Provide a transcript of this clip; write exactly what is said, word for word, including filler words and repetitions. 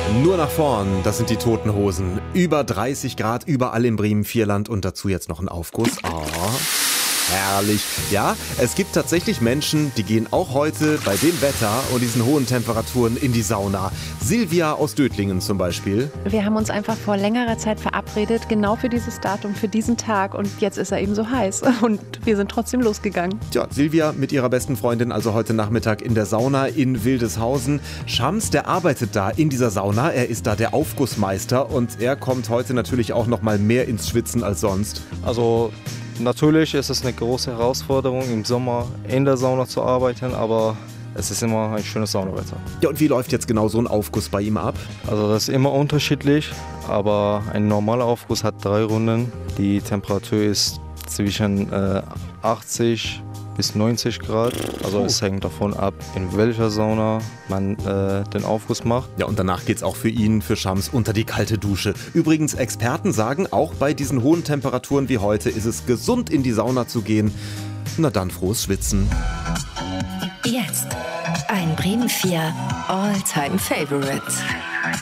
Nur nach vorn, das sind die Toten Hosen. Über dreißig Grad überall im Bremen-Vierland und dazu jetzt noch ein Aufguss. Oh, herrlich. Ja, es gibt tatsächlich Menschen, die gehen auch heute bei dem Wetter und diesen hohen Temperaturen in die Sauna. Silvia aus Dötlingen zum Beispiel. Wir haben uns einfach vor längerer Zeit verabredet, genau für dieses Datum, für diesen Tag. Und jetzt ist er eben so heiß. Und wir sind trotzdem losgegangen. Tja, Silvia mit ihrer besten Freundin also heute Nachmittag in der Sauna in Wildeshausen. Schams, der arbeitet da in dieser Sauna. Er ist da der Aufgussmeister und er kommt heute natürlich auch noch mal mehr ins Schwitzen als sonst. Also natürlich ist es eine große Herausforderung, im Sommer in der Sauna zu arbeiten, aber es ist immer ein schönes Saunawetter. Ja, und wie läuft jetzt genau so ein Aufguss bei ihm ab? Also das ist immer unterschiedlich, aber ein normaler Aufguss hat drei Runden. Die Temperatur ist zwischen äh, achtzig bis neunzig Grad. Also oh. Es hängt davon ab, in welcher Sauna man äh, den Aufguss macht. Ja, und danach geht's auch für ihn, für Schams, unter die kalte Dusche. Übrigens, Experten sagen, auch bei diesen hohen Temperaturen wie heute ist es gesund, in die Sauna zu gehen. Na dann, frohes Schwitzen. Jetzt ein Bremen vier All-Time Favorites.